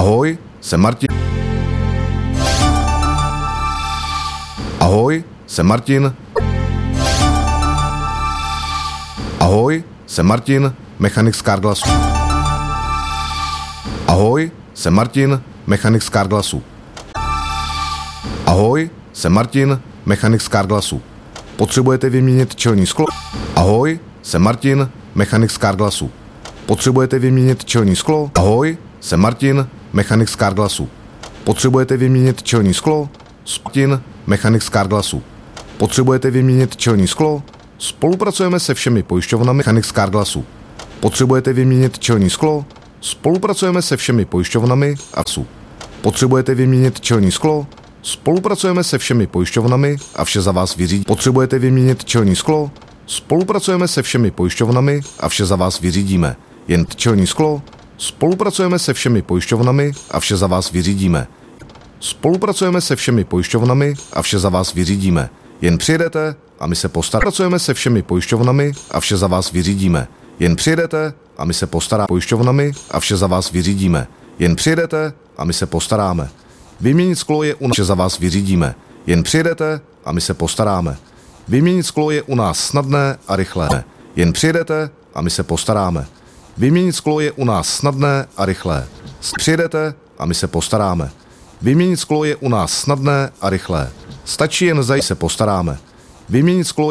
Ahoj, jsem Martin. Ahoj, jsem Martin. Ahoj, jsem Martin, mechanik z Carglassu. Ahoj, jsem Martin, mechanik z Carglassu. Ahoj, jsem Martin, mechanik z Carglassu. Potřebujete vyměnit čelní sklo? Ahoj, jsem Martin, mechanik z Carglassu. Potřebujete vyměnit čelní sklo? Ahoj, jsem Martin, mechanik z Carglassu. Potřebujete vyměnit čelní sklo? Martin, mechanik z Carglassu. Potřebujete vyměnit čelní sklo? Spolupracujeme se všemi pojišťovnami. Mechanik z Carglassu. Potřebujete vyměnit čelní sklo? Spolupracujeme se všemi pojišťovnami a vsu. Potřebujete vyměnit čelní sklo? Spolupracujeme se všemi pojišťovnami a vše za vás vyřídí. Potřebujete vyměnit čelní sklo? Spolupracujeme se všemi pojišťovnami a vše za vás vyřídíme. Jen čelní sklo? Spolupracujeme se všemi pojišťovnami a vše za vás vyřídíme. Spolupracujeme se všemi pojišťovnami a vše za vás vyřídíme. Jen přijedete a my se postaráme. Pracujeme se všemi pojišťovnami a vše za vás vyřídíme. Jen přijedete a my se postaráme. Pojišťovnami a vše za vás vyřídíme. Jen přijedete a my se postaráme. Vyměnit sklo je u nás. Vše za vás vyřídíme. Jen přijedete a my se postaráme. Vyměnit sklo je u nás snadné a rychlé. Jen přijedete a my se postaráme. Vyměnit sklo je u nás snadné a rychlé. Přijedete a my se postaráme. Vyměnit sklo je u nás snadné a rychlé. Stačí jen zajít, se postaráme. Vyměnit sklo